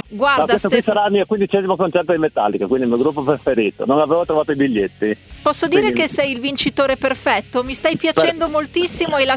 Guarda, questo qui sarà il mio 15° concerto di Metallica, quindi il mio gruppo preferito. Non avevo trovato i biglietti. Posso dire che sei il vincitore perfetto, mi stai piacendo moltissimo e la